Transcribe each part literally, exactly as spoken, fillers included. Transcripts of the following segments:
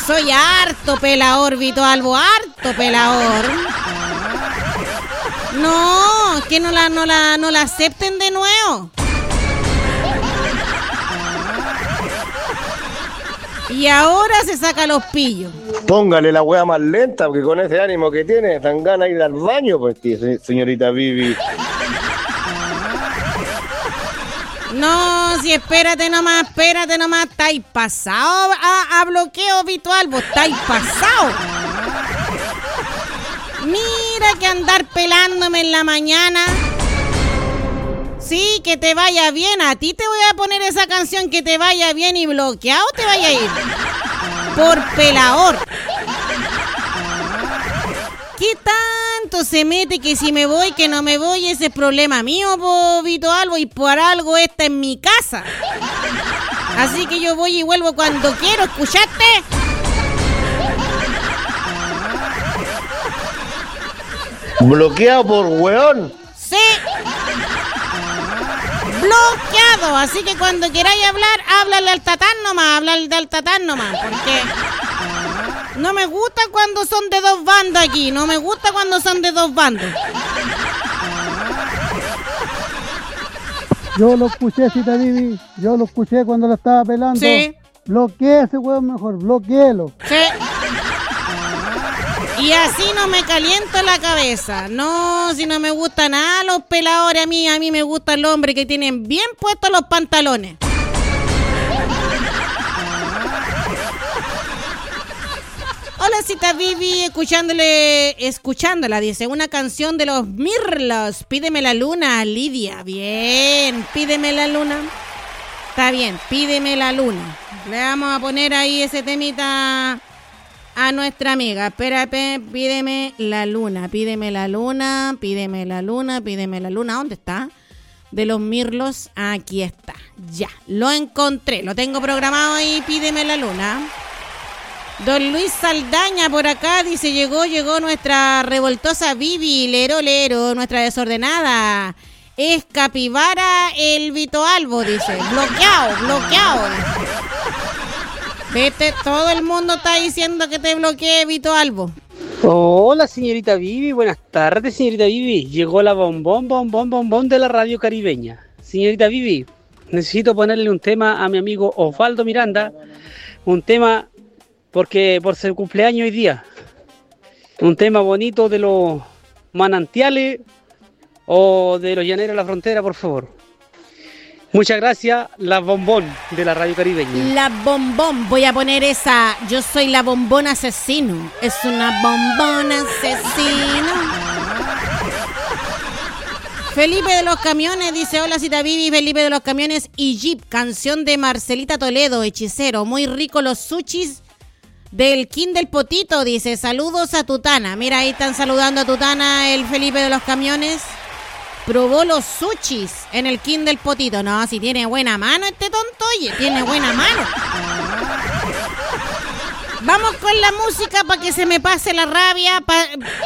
soy harto pelador, Vito Albo, harto pelador. No, que no la, no la, no la acepten de nuevo. Y ahora se saca los pillos. Póngale la hueá más lenta, porque con ese ánimo que tiene, dan ganas de ir al baño, pues, tío, señorita Vivi. No, si espérate nomás, espérate nomás, estáis pasado a, a bloqueo virtual, vos estáis pasado. Mira que andar pelándome en la mañana. Sí, que te vaya bien, a ti te voy a poner esa canción, que te vaya bien, y bloqueado te vaya a ir. Por pelador. ¿Qué tanto se mete que si me voy, que no me voy? Ese es problema mío, po, Vito Albo, y por algo esta en mi casa. Así que yo voy y vuelvo cuando quiero, ¿escuchaste? ¿Bloqueado por weón? Sí. Bloqueado, así que cuando queráis hablar, háblale al tatán nomás, háblale al tatán nomás, porque... No me gusta cuando son de dos bandos aquí. No me gusta cuando son de dos bandos. Yo lo escuché, Cita Vivi. Yo lo escuché cuando lo estaba pelando. Sí. Bloquee ese hueón mejor, bloqueelo. Sí. Y así no me caliento la cabeza. No, si no me gustan nada los peladores a mí. A mí me gustan los hombres que tienen bien puestos los pantalones. Hola, Cita Vivi, escuchándole, escuchándola, dice, una canción de los Mirlos, Pídeme la Luna, Lidia. Bien, Pídeme la Luna. Está bien, Pídeme la Luna. Le vamos a poner ahí ese temita a nuestra amiga. Espérate, Pídeme la Luna, Pídeme la Luna, Pídeme la Luna, Pídeme la Luna. ¿Dónde está? De los Mirlos, aquí está. Ya, lo encontré, lo tengo programado ahí, Pídeme la Luna. Don Luis Saldaña por acá dice, llegó, llegó nuestra revoltosa Vivi, lero, lero, nuestra desordenada. Es capibara el Vito Albo, dice. Bloqueado, bloqueado. Vete, todo el mundo está diciendo que te bloquee, Vito Albo. Hola, señorita Vivi, buenas tardes, señorita Vivi. Llegó la bombón, bombón, bombón de la radio caribeña. Señorita Vivi, necesito ponerle un tema a mi amigo Osvaldo Miranda. Un tema... porque por ser cumpleaños hoy día, un tema bonito de los manantiales o de los llaneros de la frontera, por favor. Muchas gracias, la bombón de la radio caribeña. La bombón, voy a poner esa, yo soy la bombón asesino, es una bombón asesino. Felipe de los Camiones dice, hola Cita Vivi, Felipe de los Camiones y Jeep, canción de Marcelita Toledo, hechicero, muy rico los sushis del King del Potito, dice, saludos a Tutana. Mira, ahí están saludando a Tutana, el Felipe de los Camiones. Probó los sushis en el King del Potito. No, si tiene buena mano este tonto, oye, tiene buena mano. Vamos con la música para que se me pase la rabia. Pa...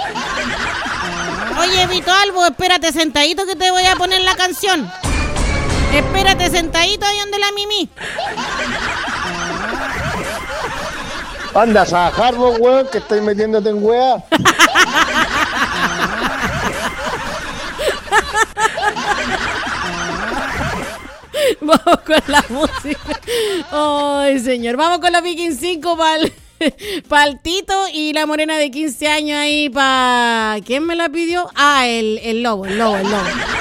Oye, Vito Albo, espérate sentadito que te voy a poner la canción. Espérate sentadito ahí donde la Mimi. Andas a Harvard, weón, que estoy metiéndote en weá. Vamos con la música. Ay, señor. Vamos con la Viking cinco para el, pa el Tito y la morena de quince años ahí para... ¿Quién me la pidió? Ah, el, el lobo, el lobo, el lobo.